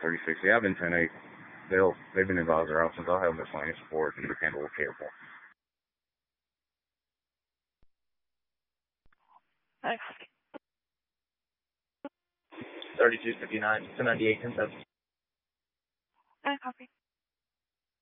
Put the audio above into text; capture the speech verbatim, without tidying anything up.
thirty-six. Yeah, I've been ten eight. They'll, they've been involved in their options. I'll have them at plenty of support and handle with careful. Thanks. thirty-two fifty-nine, ten ninety-eight, ten seven. I copy.